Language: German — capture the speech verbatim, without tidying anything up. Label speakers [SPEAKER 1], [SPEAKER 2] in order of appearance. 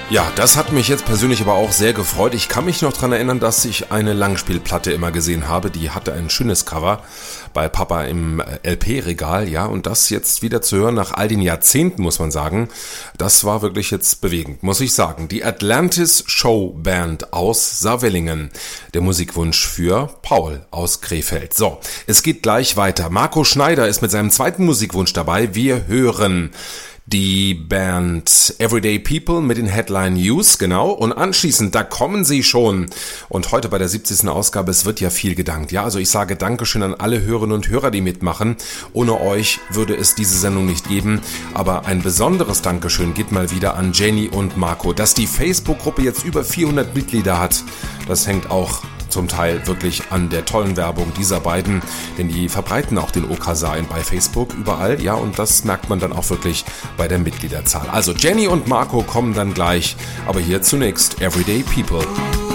[SPEAKER 1] Ja, das hat mich jetzt persönlich aber auch sehr gefreut. Ich kann mich noch dran erinnern, dass ich eine Langspielplatte immer gesehen habe. Die hatte ein schönes Cover bei Papa im L P-Regal, ja. Und das jetzt wieder zu hören nach all den Jahrzehnten, muss man sagen, das war wirklich jetzt bewegend, muss ich sagen. Die Atlantis Show Band aus Saarwellingen. Der Musikwunsch für Paul aus Krefeld. So, es geht gleich weiter. Marco Schneider ist mit seinem zweiten Musikwunsch dabei. Wir hören die Band Everyday People mit den Headline News, genau, und anschließend, da kommen sie schon. Und heute bei der siebzigsten Ausgabe, es wird ja viel gedankt. Ja, also ich sage Dankeschön an alle Hörerinnen und Hörer, die mitmachen. Ohne euch würde es diese Sendung nicht geben. Aber ein besonderes Dankeschön geht mal wieder an Jenny und Marco. Dass die Facebook-Gruppe jetzt über vierhundert Mitglieder hat, das hängt auch zum Teil wirklich an der tollen Werbung dieser beiden, denn die verbreiten auch den Okasan bei Facebook überall, ja, und das merkt man dann auch wirklich bei der Mitgliederzahl. Also Jenny und Marco kommen dann gleich, aber hier zunächst Everyday People.